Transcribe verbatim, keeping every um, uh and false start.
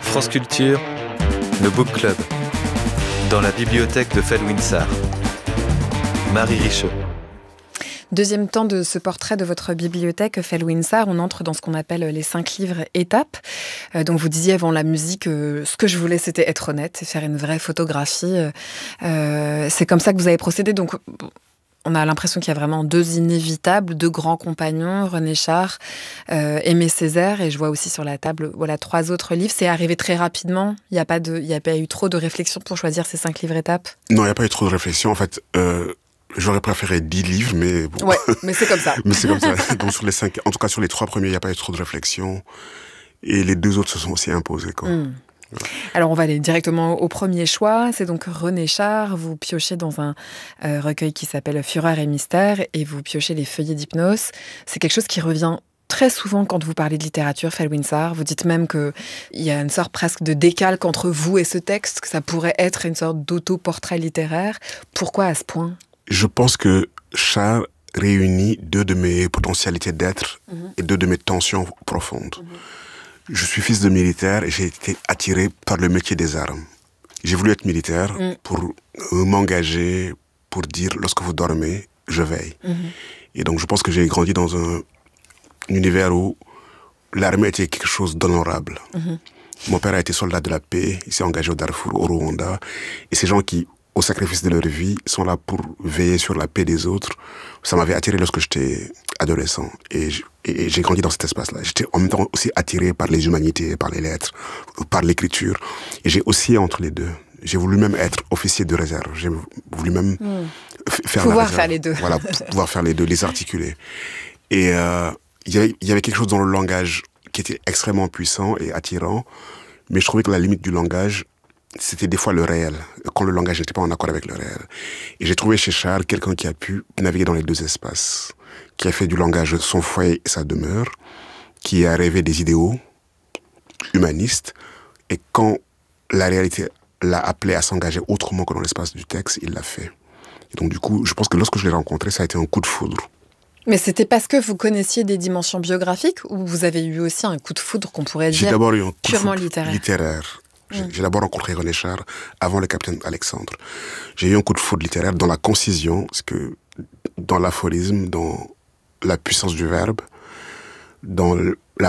France Culture, le Book Club, dans la bibliothèque de Felwinsar. Marie Richeux. Deuxième temps de ce portrait de votre bibliothèque Felwinsar, on entre dans ce qu'on appelle les cinq livres étapes. Euh, donc vous disiez avant la musique, euh, ce que je voulais c'était être honnête, c'est faire une vraie photographie. Euh, c'est comme ça que vous avez procédé. Donc on a l'impression qu'il y a vraiment deux inévitables, deux grands compagnons, René Char, euh, Aimé Césaire, et je vois aussi sur la table voilà, trois autres livres. C'est arrivé très rapidement, il n'y a, pas de, il n'y a pas eu trop de réflexion pour choisir ces cinq livres étapes? Non, il n'y a pas eu trop de réflexion. En fait, euh, j'aurais préféré dix livres, mais bon. Ouais, mais c'est comme ça. mais c'est comme ça. Donc sur les cinq, en tout cas sur les trois premiers, il n'y a pas eu trop de réflexion. Et les deux autres se sont aussi imposés, quoi. Mmh. Alors, on va aller directement au premier choix. C'est donc René Char. Vous piochez dans un euh, recueil qui s'appelle Fureur et mystère et vous piochez les feuillets d'hypnose. C'est quelque chose qui revient très souvent quand vous parlez de littérature, Felwinsar. Vous dites même qu'il y a une sorte presque de décalque entre vous et ce texte, que ça pourrait être une sorte d'auto-portrait littéraire. Pourquoi à ce point ? Je pense que Char réunit deux de mes potentialités d'être mmh. et deux de mes tensions profondes. Mmh. Je suis fils de militaire et j'ai été attiré par le métier des armes. J'ai voulu être militaire mmh. pour euh, m'engager, pour dire, lorsque vous dormez, je veille. Mmh. Et donc je pense que j'ai grandi dans un, un univers où l'armée était quelque chose d'honorable. Mmh. Mon père a été soldat de la paix, il s'est engagé au Darfour, au Rwanda. Et ces gens qui, au sacrifice de leur vie, sont là pour veiller sur la paix des autres. Ça m'avait attiré lorsque j'étais adolescent. Et, je, et j'ai grandi dans cet espace-là. J'étais en même temps aussi attiré par les humanités, par les lettres, par l'écriture. Et j'ai oscillé entre les deux. J'ai voulu même être officier de réserve. J'ai voulu même mmh. f- faire pouvoir la réserve. faire les deux. Voilà, pouvoir faire les deux, les articuler. Et euh, y avait, y avait quelque chose dans le langage qui était extrêmement puissant et attirant. Mais je trouvais que la limite du langage, c'était des fois le réel, quand le langage n'était pas en accord avec le réel. Et j'ai trouvé chez Char quelqu'un qui a pu naviguer dans les deux espaces, qui a fait du langage son foyer et sa demeure, qui a rêvé des idéaux humanistes, et quand la réalité l'a appelé à s'engager autrement que dans l'espace du texte, il l'a fait. Et donc du coup, je pense que lorsque je l'ai rencontré, ça a été un coup de foudre. Mais c'était parce que vous connaissiez des dimensions biographiques, ou vous avez eu aussi un coup de foudre qu'on pourrait dire J'ai d'abord eu un coup purement de foudre littéraire, littéraire. J'ai, mmh. j'ai d'abord rencontré René Char avant le capitaine Alexandre. J'ai eu un coup de foudre littéraire dans la concision, parce que dans l'aphorisme, dans la puissance du verbe, dans